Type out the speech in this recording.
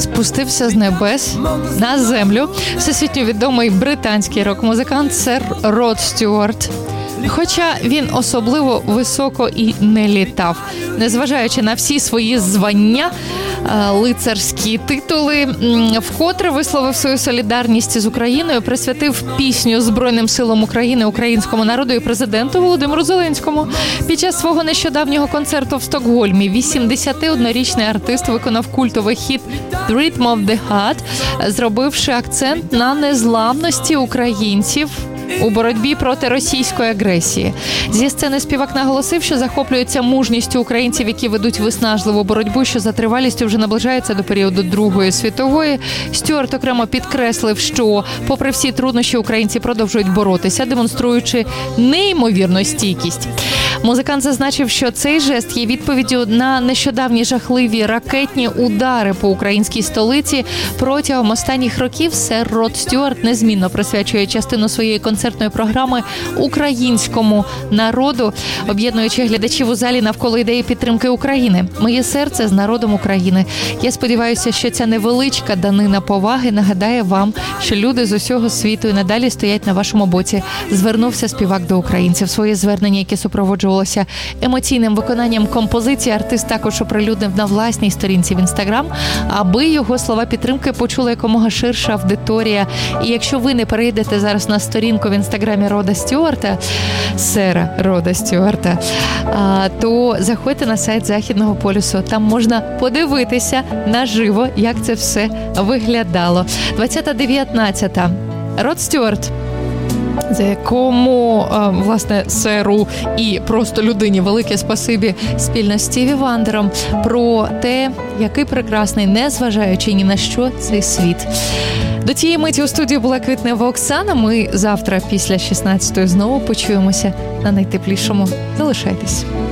спустився з небес на землю всесвітньо відомий британський рок-музикант сер Род Стюарт. Хоча він особливо високо і не літав. Незважаючи на всі свої звання, лицарські титули, вкотре висловив свою солідарність з Україною, присвятив пісню Збройним силам України, українському народу і президенту Володимиру Зеленському. Під час свого нещодавнього концерту в Стокгольмі 81-річний артист виконав культовий хіт «Rhythm of the Heart», зробивши акцент на незламності українців у боротьбі проти російської агресії. Зі сцени співак наголосив, що захоплюється мужністю українців, які ведуть виснажливу боротьбу, що за тривалістю вже наближається до періоду Другої світової. Стюарт окремо підкреслив, що попри всі труднощі українці продовжують боротися, демонструючи неймовірну стійкість. Музикант зазначив, що цей жест є відповіддю на нещодавні жахливі ракетні удари по українській столиці. Протягом останніх років сер Род Стюарт незмінно присвячує частину своєї концертної програми українському народу, об'єднуючи глядачів у залі навколо ідеї підтримки України. «Моє серце з народом України. Я сподіваюся, що ця невеличка данина поваги нагадає вам, що люди з усього світу і надалі стоять на вашому боці», звернувся співак до українців. Своє звернення, яке супроводжувалося емоційним виконанням композиції, артист також оприлюднив на власній сторінці в Інстаграм, аби його слова підтримки почула якомога ширша аудиторія. І якщо ви не перейдете зараз на сторінку в Інстаграмі Рода Стюарта, сера Рода Стюарта, то заходьте на сайт Західного полюсу. Там можна подивитися наживо, як це все виглядало. 20-19. Род Стюарт, за якому, власне, серу і просто людині велике спасибі спільно з Стіві Вандером про те, який прекрасний, незважаючи ні на що, цей світ. До тієї миті у студії була Квітнева Оксана. Ми завтра після 16-ї знову почуємося на найтеплішому. Залишайтесь.